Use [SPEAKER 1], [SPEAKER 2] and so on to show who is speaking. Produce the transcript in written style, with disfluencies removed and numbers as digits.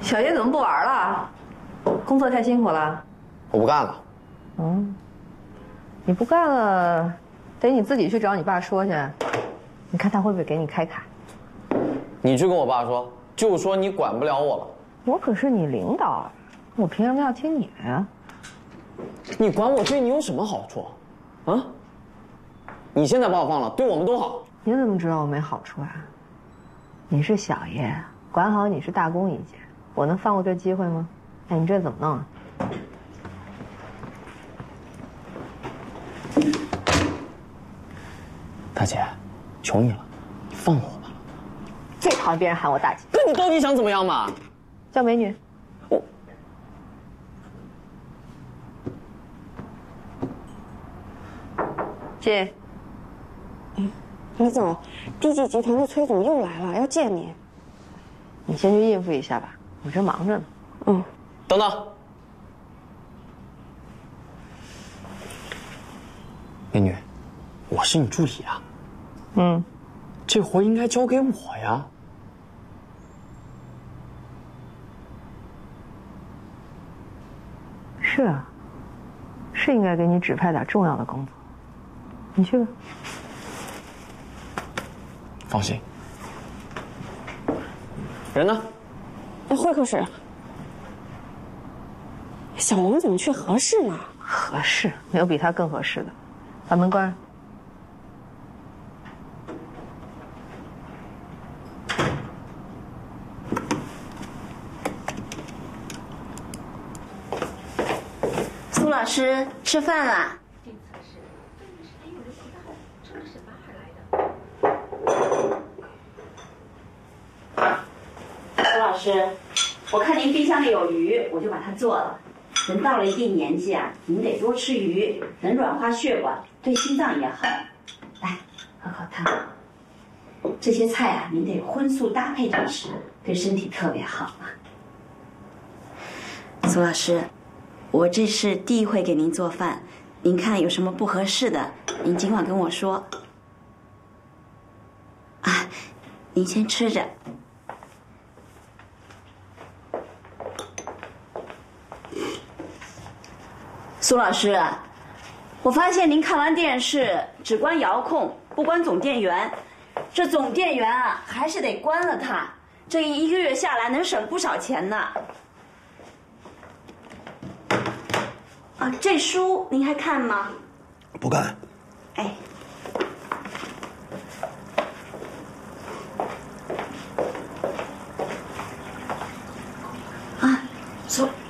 [SPEAKER 1] 小叶怎么不玩了？工作太辛苦了。
[SPEAKER 2] 我不干了。
[SPEAKER 1] 嗯，你不干了，得你自己去找你爸说去。你看他会不会给你开卡？
[SPEAKER 2] 你去跟我爸说，就说你管不了我了。
[SPEAKER 1] 我可是你领导，我凭什么要听你的呀？
[SPEAKER 2] 你管我对你有什么好处？啊？你现在把我放了，对我们都好。
[SPEAKER 1] 你怎么知道我没好处啊？你是小爷，管好你是大功一件，我能放过这机会吗？哎，你这怎么弄啊？
[SPEAKER 2] 大姐，求你了，你放了我吧。
[SPEAKER 1] 最讨厌别人喊我大姐。
[SPEAKER 2] 那你到底想怎么样嘛？
[SPEAKER 1] 叫美女。
[SPEAKER 2] 我。
[SPEAKER 1] 进。
[SPEAKER 3] 李总，地纪集团的崔总又来了，要见你。
[SPEAKER 1] 你先去应付一下吧，我这忙着呢。
[SPEAKER 3] 嗯。
[SPEAKER 2] 等等。美女，我是你助理啊。
[SPEAKER 1] 嗯。
[SPEAKER 2] 这活应该交给我呀。
[SPEAKER 1] 是啊，是应该给你指派点重要的工作。你去吧。
[SPEAKER 2] 放心。人呢？
[SPEAKER 3] 会客室。小龙怎么去合适呢？
[SPEAKER 1] 合适，没有比他更合适的。把门关上。
[SPEAKER 4] 苏老师，吃饭啦。苏老师，我看您冰箱里有鱼，我就把它做了。人到了一定年纪啊，您得多吃鱼，能软化血管，对心脏也好。来，喝口汤。这些菜啊，您得荤素搭配着吃，对身体特别好啊。苏老师，我这是第一回给您做饭，您看有什么不合适的，您尽管跟我说。啊，您先吃着。苏老师，我发现您看完电视只关遥控，不关总电源。这总电源啊，还是得关了它。这一个月下来能省不少钱呢。啊，这书您还看吗？
[SPEAKER 5] 不看。
[SPEAKER 4] 哎。啊，苏